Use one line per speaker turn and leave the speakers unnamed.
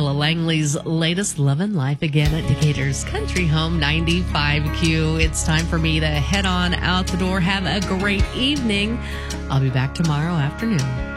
Ella Langley's latest Love and Life again at Decatur's Country Home 95Q. It's time for me to head on out the door. Have a great evening. I'll be back tomorrow afternoon.